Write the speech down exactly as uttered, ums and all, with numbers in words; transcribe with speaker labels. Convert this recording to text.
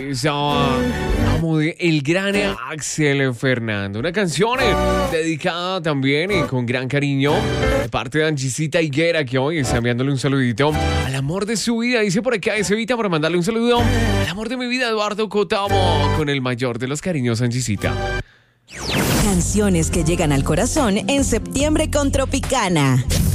Speaker 1: estaba amo de el gran Axel Fernando. Una canción eh, dedicada también y con gran cariño de parte de Angisita Higuera, que hoy está enviándole un saludito al amor de su vida. Dice por acá ese Evita para mandarle un saludo al amor de mi vida, Eduardo Cotamo, con el mayor de los cariños, Angisita.
Speaker 2: Canciones que llegan al corazón en septiembre con Tropicana.